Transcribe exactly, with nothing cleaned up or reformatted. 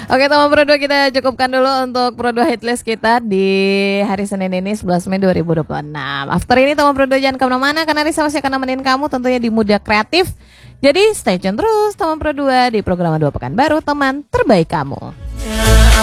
Oke teman Pro dua, kita cukupkan dulu untuk Pro dua Hitlist kita di hari Senin ini sebelas Mei dua ribu dua puluh enam. After ini teman Pro dua jangan kemana-mana, karena Risa masih akan nemenin kamu tentunya di Muda Kreatif. Jadi stay tune terus teman Pro dua di program Dua Pekan Baru, teman terbaik kamu.